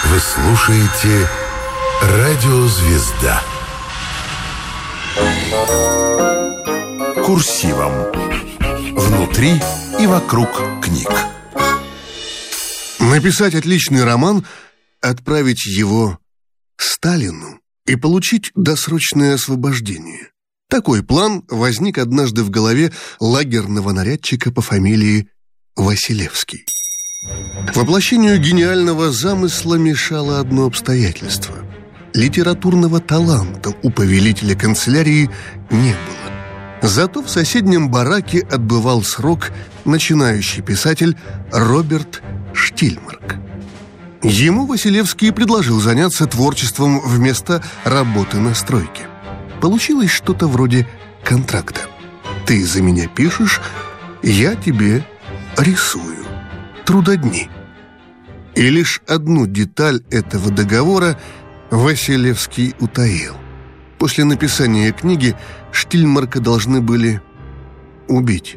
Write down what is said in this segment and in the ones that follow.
Вы слушаете «Радио Звезда». Курсивом. Внутри и вокруг книг. Написать отличный роман, отправить его Сталину и получить досрочное освобождение. Такой план возник однажды в голове лагерного нарядчика по фамилии Василевский. Воплощению гениального замысла мешало одно обстоятельство. Литературного таланта у повелителя канцелярии не было. Зато в соседнем бараке отбывал срок начинающий писатель Роберт Штильмарк. Ему Василевский предложил заняться творчеством вместо работы на стройке. Получилось что-то вроде контракта. Ты за меня пишешь, я тебе рисую. Трудодни. И лишь одну деталь этого договора Василевский утаил. После написания книги Штильмарка должны были убить.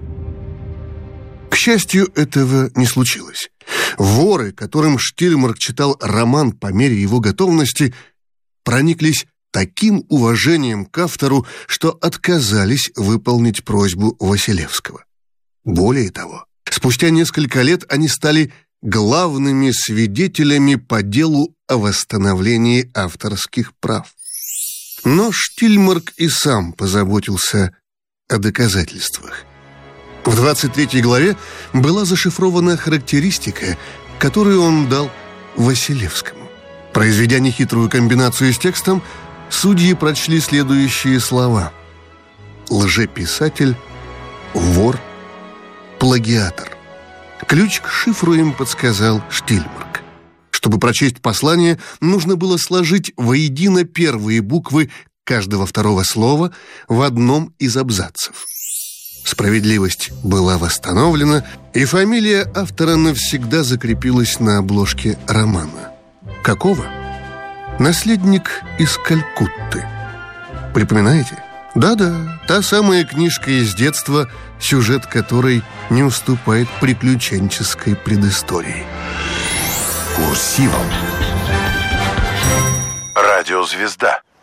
К счастью, этого не случилось. Воры, которым Штильмарк читал роман по мере его готовности, прониклись таким уважением к автору, что отказались выполнить просьбу Василевского. Более того, спустя несколько лет они стали главными свидетелями по делу о восстановлении авторских прав. Но Штильмарк и сам позаботился о доказательствах. В 23 главе была зашифрована характеристика, которую он дал Василевскому. Произведя нехитрую комбинацию с текстом, судьи прочли следующие слова: лжеписатель, вор, плагиатор. Ключ к шифру им подсказал Штильмарк. Чтобы прочесть послание, нужно было сложить воедино первые буквы каждого второго слова в одном из абзацев. Справедливость была восстановлена, и фамилия автора навсегда закрепилась на обложке романа. Какого? «Наследник из Калькутты». Припоминаете? Да-да, та самая книжка из детства, сюжет которой не уступает приключенческой предыстории. Курсивом. Радио Звезда.